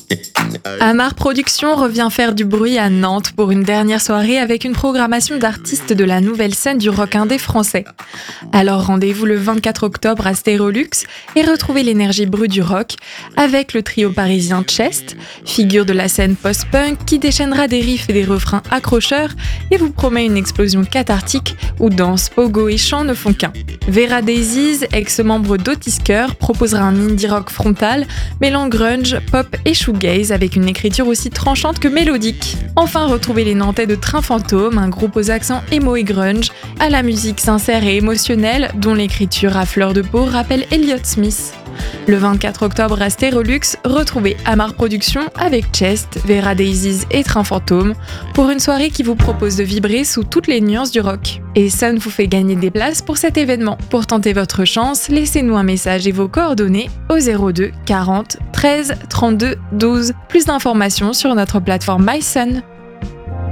Amar Productions revient faire du bruit à Nantes pour une dernière soirée avec une programmation d'artistes de la nouvelle scène du rock indé français. Alors rendez-vous le 24 octobre à Stérolux et retrouvez l'énergie brute du rock avec le trio parisien Chest, figure de la scène post-punk qui déchaînera des riffs et des refrains accrocheurs et vous promet une explosion cathartique où danse, pogo et chant ne font qu'un. Vera Daisies, ex-membre d'Otisker, proposera un indie rock frontal mêlant grunge, pop et shoegaze avec une écriture aussi tranchante que mélodique. Enfin, retrouvez les Nantais de Train Fantôme, un groupe aux accents emo et grunge, à la musique sincère et émotionnelle dont l'écriture à fleur de peau rappelle Elliott Smith. Le 24 octobre à Stérolux, retrouvez Amar Productions avec Chest, Vera Daisies et Train Fantôme pour une soirée qui vous propose de vibrer sous toutes les nuances du rock. Et Sun vous fait gagner des places pour cet événement. Pour tenter votre chance, laissez-nous un message et vos coordonnées au 02 40 13 32 12. Plus d'informations sur notre plateforme MySun.